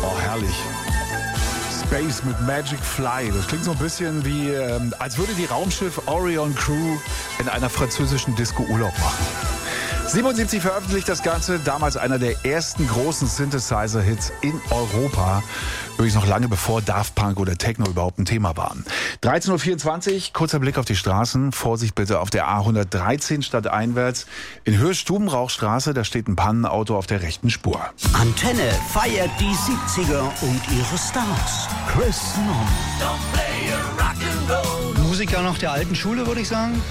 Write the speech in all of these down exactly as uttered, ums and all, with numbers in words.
Oh, herrlich. Space mit Magic Fly. Das klingt so ein bisschen wie, ähm, als würde die Raumschiff Orion Crew in einer französischen Disco Urlaub machen. siebenundsiebzig veröffentlicht das Ganze, damals einer der ersten großen Synthesizer-Hits in Europa. Übrigens noch lange bevor Daft Punk oder Techno überhaupt ein Thema waren. dreizehn Uhr vierundzwanzig, kurzer Blick auf die Straßen. Vorsicht bitte auf der A hundertdreizehn stadteinwärts. In Höhe Stubenrauchstraße, da steht ein Pannenauto auf der rechten Spur. Antenne feiert die siebziger und ihre Stars. Chris Norman. Musiker nach der alten Schule, würde ich sagen.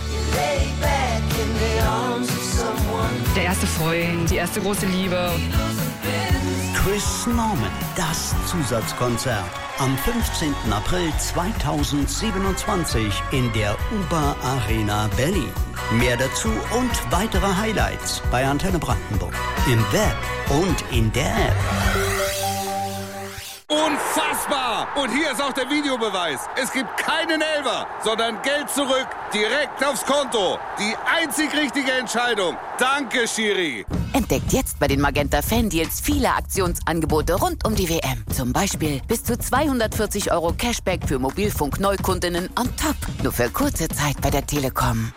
Der erste Freund, die erste große Liebe. Chris Norman, das Zusatzkonzert. Am fünfzehnten April zweitausendsiebenundzwanzig in der UBA Arena Berlin. Mehr dazu und weitere Highlights bei Antenne Brandenburg. Im Web und in der App. Unfassbar! Und hier ist auch der Videobeweis. Es gibt keinen Elfer, sondern Geld zurück, direkt aufs Konto. Die einzig richtige Entscheidung. Danke, Schiri. Entdeckt jetzt bei den Magenta Fan-Deals viele Aktionsangebote rund um die W M. Zum Beispiel bis zu zweihundertvierzig Euro Cashback für Mobilfunk-Neukundinnen on top. Nur für kurze Zeit bei der Telekom.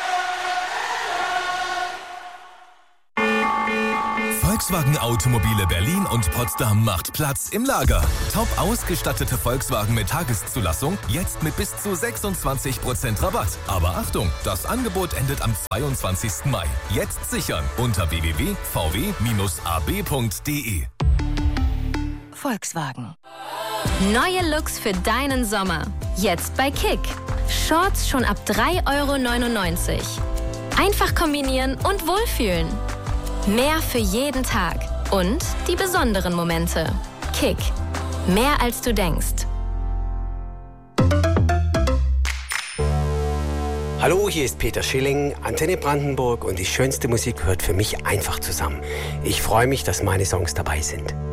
Volkswagen Automobile Berlin und Potsdam macht Platz im Lager. Top ausgestattete Volkswagen mit Tageszulassung, jetzt mit bis zu sechsundzwanzig Prozent Rabatt. Aber Achtung, das Angebot endet am zweiundzwanzigsten Mai. Jetzt sichern unter w w w punkt v w Bindestrich a b punkt d e. Volkswagen. Neue Looks für deinen Sommer. Jetzt bei Kick. Shorts schon ab drei Euro neunundneunzig. Einfach kombinieren und wohlfühlen. Mehr für jeden Tag und die besonderen Momente. Kick. Mehr als du denkst. Hallo, hier ist Peter Schilling, Antenne Brandenburg und die schönste Musik gehört für mich einfach zusammen. Ich freue mich, dass meine Songs dabei sind.